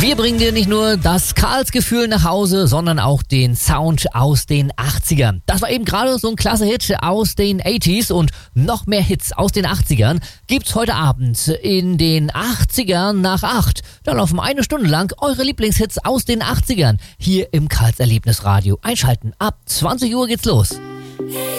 Wir bringen dir nicht nur das Karls-Gefühl nach Hause, sondern auch den Sound aus den 80ern. Das war eben gerade so ein klasse Hit aus den 80s und noch mehr Hits aus den 80ern gibt's heute Abend in den 80ern nach 8. Da laufen 1 Stunde lang eure Lieblingshits aus den 80ern hier im Karls Erlebnisradio. Einschalten, ab 20 Uhr geht's los.